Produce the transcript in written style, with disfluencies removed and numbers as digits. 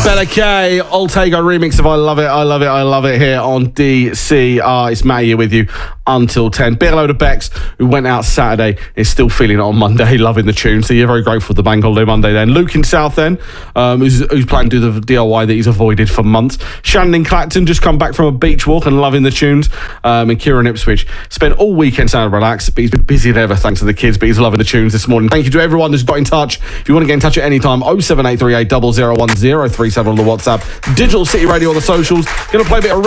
Bella K, Oltego remix of I Love It, I Love It, I Love It here on DCR. It's Matty here with you until 10. Big hello to Bex, who went out Saturday, is still feeling it on Monday, loving the tune. So you're very grateful for the Bank Holiday Monday then. Luke in Southend, who's planning to do the DIY that he's avoided for months. Shannon in Clacton, just come back from a beach walk and loving the tunes. And Kieran Ipswich spent all weekend sounding relaxed, but he's been busier than ever thanks to the kids, but he's loving the tunes this morning. Thank you to everyone who's got in touch. If you want to get in touch at any time, 07838 001037 on the WhatsApp. Digital City Radio on the socials. Going to play a bit of